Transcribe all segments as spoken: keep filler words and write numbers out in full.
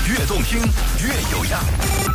越动听越有样。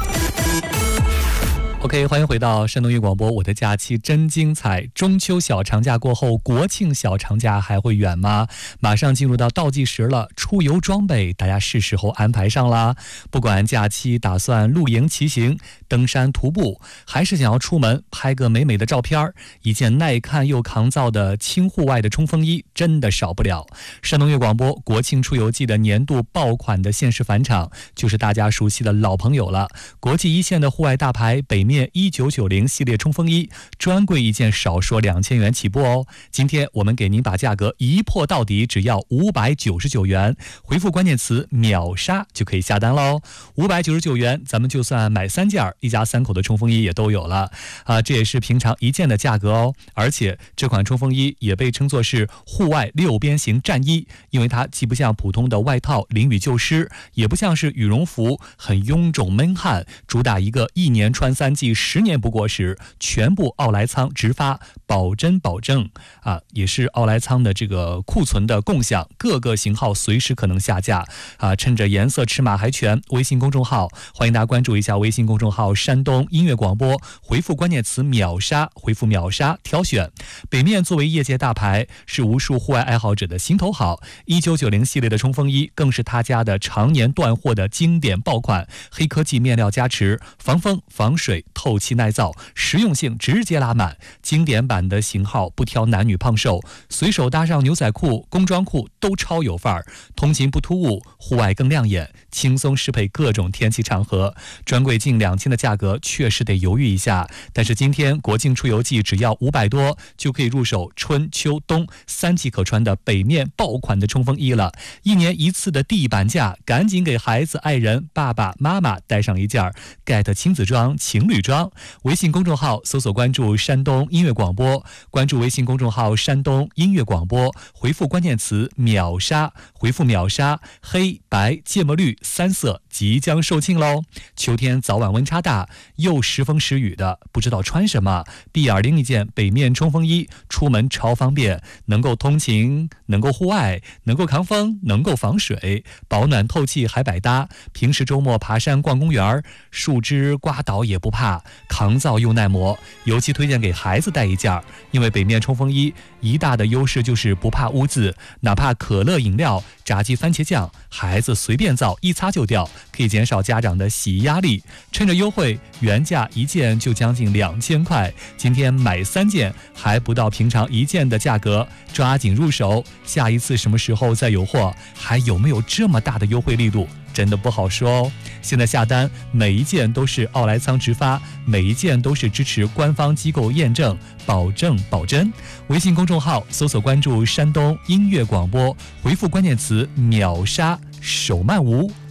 OK， 欢迎回到山东音乐广播。我的假期真精彩！中秋小长假过后，国庆小长假还会远吗？马上进入到倒计时了，出游装备大家是时候安排上啦。不管假期打算露营、骑行、登山、徒步，还是想要出门拍个美美的照片，一件耐看又抗造的轻户外的冲锋衣真的少不了。山东音乐广播国庆出游季的年度爆款的限时返场，就是大家熟悉的老朋友了。国际一线的户外大牌北面一九九零系列冲锋衣，专柜一件少说两千元起步哦。今天我们给您把价格一破到底，只要五百九十九元，回复关键词秒杀就可以下单喽。五百九十九元，咱们就算买三件，一家三口的冲锋衣也都有了啊！这也是平常一件的价格哦。而且这款冲锋衣也被称作是户外六边形战衣，因为它既不像普通的外套淋雨就湿，也不像是羽绒服很臃肿闷汗，主打一个一年穿三季十年不过时，全部奥莱仓直发，保真保证啊，也是奥莱仓的这个库存的共享，各个型号随时可能下架啊！趁着颜色尺码还全，微信公众号欢迎大家关注一下微信公众号山东音乐广播，回复关键词秒杀，回复秒杀挑选。北面作为业界大牌，是无数户外爱好者的心头好，一九九零系列的冲锋衣更是他家的常年断货的经典爆款，黑科技面料加持，防风防水透气耐造，实用性直接拉满。经典版的型号不挑男女胖瘦，随手搭上牛仔裤、工装裤都超有范儿，通勤不突兀，户外更亮眼，轻松适配各种天气场合。专柜近两千的价格确实得犹豫一下，但是今天国庆出游季只要五百多，就可以入手春秋冬三季可穿的北面爆款的冲锋衣了。一年一次的地板价，赶紧给孩子、爱人、爸爸妈妈带上一件 get 亲子装、情侣装。微信公众号搜索关注山东音乐广播，关注微信公众号山东音乐广播，回复关键词秒杀，回复秒杀，黑白芥末绿三色即将售罄喽。秋天早晚温差大，又时风时雨的，不知道穿什么，闭眼拎一件北面冲锋衣，出门超方便，能够通勤，能够户外，能够抗风，能够防水，保暖透气还百搭。平时周末爬山逛公园，树枝刮倒也不怕，抗造又耐磨。尤其推荐给孩子带一件，因为北面冲锋衣一大的优势就是不怕污渍，哪怕可乐饮料、炸鸡番茄酱，孩子随便造一擦就掉，可以减少家长的洗衣压力。趁着优惠，原价一件就将近两千块，今天买三件还不到平常一件的价格，抓紧入手。下一次什么时候再有货，还有没有这么大的优惠力度，真的不好说哦。现在下单每一件都是奥莱仓直发，每一件都是支持官方机构验证，保证保真。微信公众号搜索关注山东音乐广播，回复关键词秒杀，手慢无。